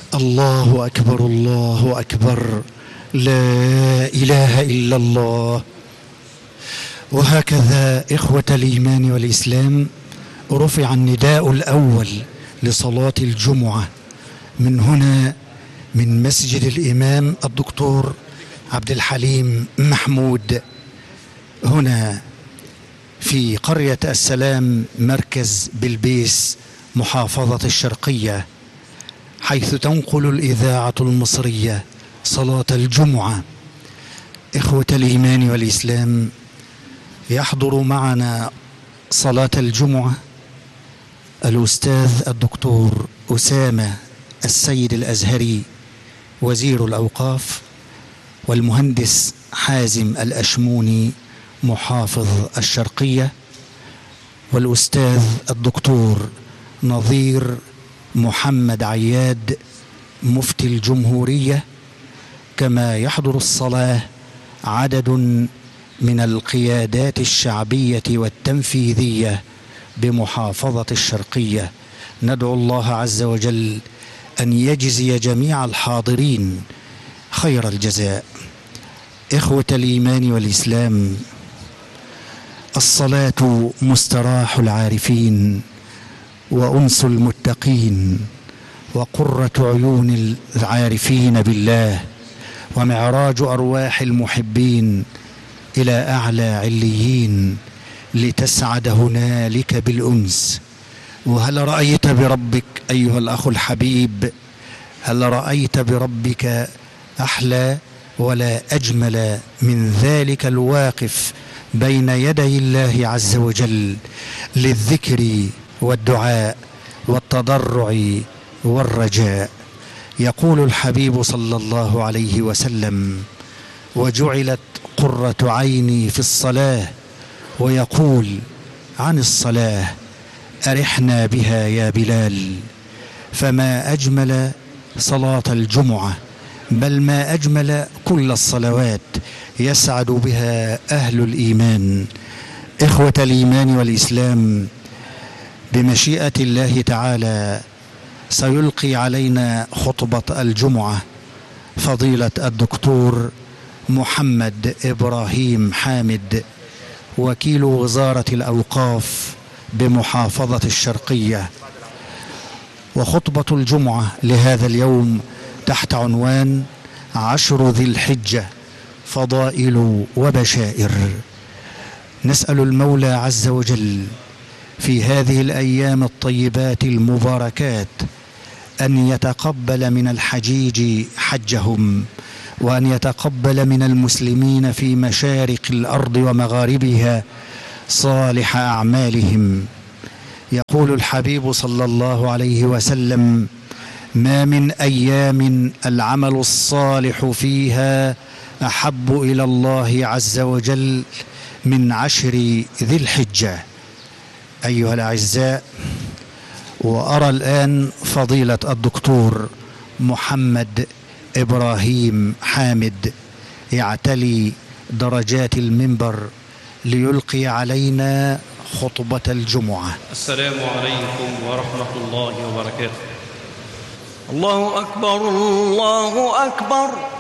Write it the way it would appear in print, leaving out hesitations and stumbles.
الله أكبر الله أكبر، لا إله إلا الله. وهكذا إخوة الإيمان والإسلام رفع النداء الأول لصلاة الجمعة من هنا، من مسجد الإمام الدكتور عبد الحليم محمود، هنا في قرية السلام، مركز بلبيس، محافظة الشرقية، حيث تنقل الإذاعة المصرية صلاة الجمعة. إخوة الإيمان والإسلام، يحضر معنا صلاة الجمعة الأستاذ الدكتور أسامة السيد الأزهري وزير الأوقاف، والمهندس حازم الأشموني محافظ الشرقية، والأستاذ الدكتور نظير محمد عياد مفتي الجمهورية. كما يحضر الصلاة عدد من القيادات الشعبية والتنفيذية بمحافظة الشرقية. ندعو الله عز وجل أن يجزي جميع الحاضرين خير الجزاء. إخوة الإيمان والإسلام، الصلاة مستراح العارفين وأنس المتقين وقرة عيون العارفين بالله ومعراج أرواح المحبين إلى أعلى عليين لتسعد هنالك بالأنس. وهل رأيت بربك أيها الأخ الحبيب، هل رأيت بربك أحلى ولا أجمل من ذلك الواقف بين يدي الله عز وجل للذكر والدعاء والتضرع والرجاء؟ يقول الحبيب صلى الله عليه وسلم: وجعلت قرة عيني في الصلاة. ويقول عن الصلاة: أرحنا بها يا بلال. فما أجمل صلاة الجمعة، بل ما أجمل كل الصلوات يسعد بها أهل الإيمان. إخوة الإيمان والإسلام، بمشيئة الله تعالى سيلقي علينا خطبة الجمعة فضيلة الدكتور محمد إبراهيم حامد، وكيل وزارة الأوقاف بمحافظة الشرقية. وخطبة الجمعة لهذا اليوم تحت عنوان 10 ذي الحجة، فضائل وبشائر. نسأل المولى عز وجل في هذه الأيام الطيبات المباركات أن يتقبل من الحجيج حجهم، وأن يتقبل من المسلمين في مشارق الأرض ومغاربها صالح أعمالهم. يقول الحبيب صلى الله عليه وسلم: ما من أيام العمل الصالح فيها أحب إلى الله عز وجل من 10 ذي الحجة. أيها الأعزاء، وأرى الآن فضيلة الدكتور محمد إبراهيم حامد يعتلي درجات المنبر ليلقي علينا خطبة الجمعة. السلام عليكم ورحمة الله وبركاته. الله أكبر الله أكبر.